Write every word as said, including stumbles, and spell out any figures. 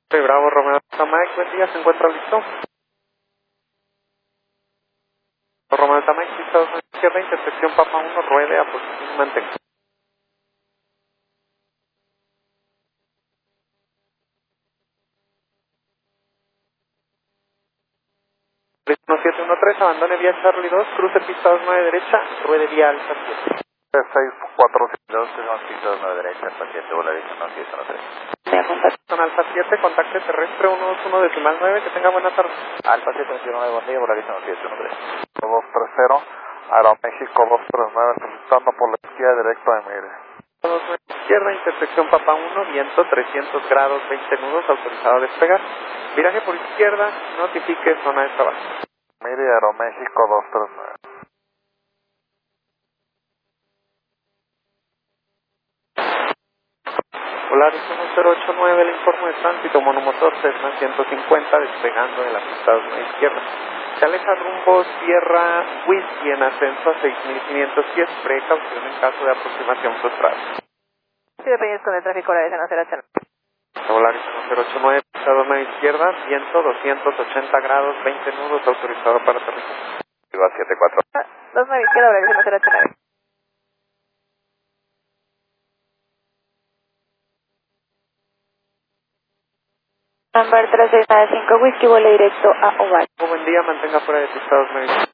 Sí, Bravo, Romeo Delta Mike, buen día, ¿se encuentra listo? Romeo Delta Mike, pista dos izquierda, intersección Papa uno, ruede a posición mantenga. uno siete uno tres, abandone vía Charlie dos, cruce pista dos nueve derecha, ruede vía Alfa siete. seis cuatro dos, pista dos nueve derecha, Alfa siete, bola derecha, uno siete uno tres. Con Alfa siete, contacte terrestre uno dos uno decimal nueve, que tenga buena tarde. Alfa siete veintiuno nueve, buen día, bola derecha, uno siete uno tres. dos tres cero, Aeroméxico dos tres nueve, solicitando por la izquierda directo a Emire. dos nueve izquierda, intersección Papa uno, viento trescientos grados, veinte nudos, autorizado a despegar. Viraje por izquierda, notifique zona de trabajo. Emire, Aeroméxico dos tres nueve. Polaris uno cero ocho nueve, el informe de tránsito, monomotor Cessna ciento cincuenta, despegando de la pista dos nueve izquierda. Se aleja rumbo Sierra Whisky en ascenso a seis mil quinientos pies, precaución en caso de aproximación frustrada. Sí, dependiendo con el tráfico horario de cero ocho. Polaris uno cero ocho nueve, pista dos nueve izquierda, viento doscientos ochenta grados, veinte nudos, autorizado para aterrizar. siete cuatro. dos nueve izquierda, horario de cero ocho nueve. Number tres seis nueve cinco, Whisky, vuelo directo a Oval. Buen día, mantenga fuera de pista dos nueve.